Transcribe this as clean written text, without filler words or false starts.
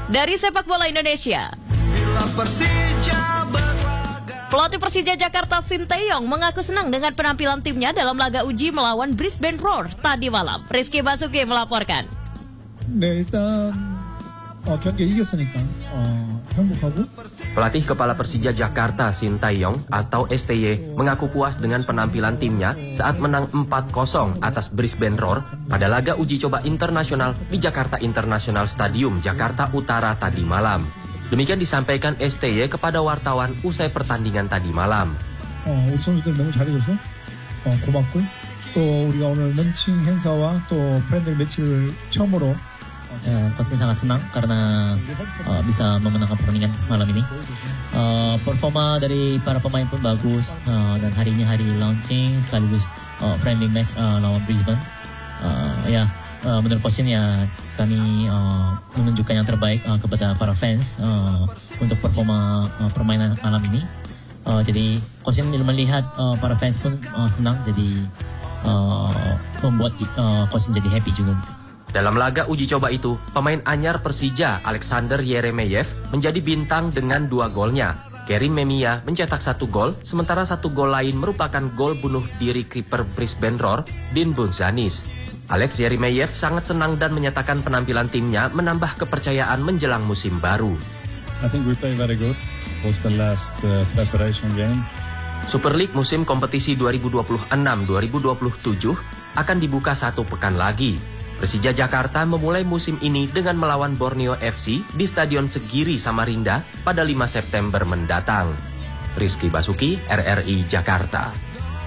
Dari sepak bola Indonesia, pelatih Persija Jakarta Sinteyong mengaku senang dengan penampilan timnya dalam laga uji melawan Brisbane Roar tadi malam. Rizky Basuki melaporkan. 네, 일단 경기에 이겼으니까 행복하고. Pelatih Kepala Persija Jakarta Sinteyong atau STY mengaku puas dengan penampilan timnya saat menang 4-0 atas Brisbane Roar pada laga uji coba internasional di Jakarta International Stadium, Jakarta Utara tadi malam. Demikian disampaikan STY kepada wartawan usai pertandingan tadi malam. 우리 선수들 너무 잘해줘서 고맙고 또 우리가 오늘 런칭 행사와 또 프렌들 매치를 처음으로 Coach sangat senang karena bisa memenangkan pertandingan malam ini. Performa dari para pemain pun bagus dan hari ini hari launching sekaligus friendly match lawan Brisbane. Menurut coach ya kami menunjukkan yang terbaik kepada para fans untuk performa permainan malam ini. Jadi coach melihat para fans pun senang, jadi membuat coach jadi happy juga. Dalam laga uji coba itu, pemain anyar Persija Alexander Yeremeyev menjadi bintang dengan 2 golnya. Kerim Memia mencetak 1 gol, sementara 1 gol lain merupakan gol bunuh diri kiper Brisbane Roar, Dean Bunzanis. Alex Yeremeyev sangat senang dan menyatakan penampilan timnya menambah kepercayaan menjelang musim baru. I think we play very good. Was the last preparation game. Super League musim kompetisi 2026-2027 akan dibuka 1 pekan lagi. Persija Jakarta memulai musim ini dengan melawan Borneo FC di Stadion Segiri Samarinda pada 5 September mendatang. Rizky Basuki, RRI Jakarta.